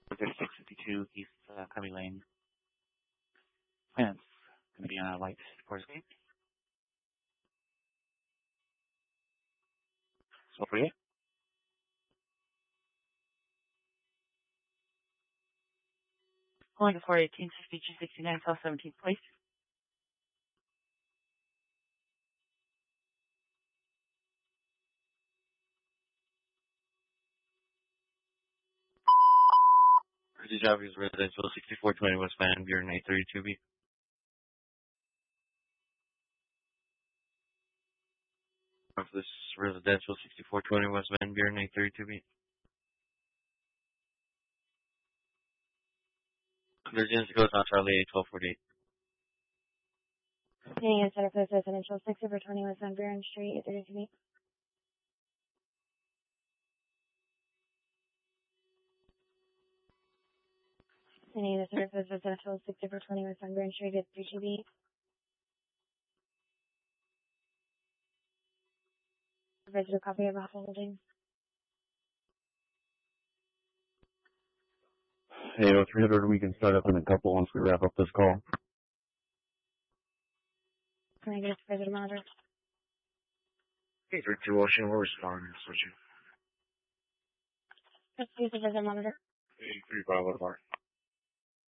3652 East Cubby Lane. And it's going to be on a light course gate. 1248. Calling to 418 6269 South 17th Place. Bridge Avenue Residential 6420 West Van Buren 832B. This residential 6420 West Van Buren 832B. Emergency goes on Charlie 1248. Hey, Center for Residential 6/20 West Van Buren Street 832B. Hey, Center for Residential 6/20 West Van Buren Street 832B. Provided a copy of the holding. Hey, 300, we can start up in a couple once we wrap up this call. Can I get a President Monitor? Hey, 32 Washington, we're responding. Switch you. Let's use the President Monitor. Hey, 35 Bar.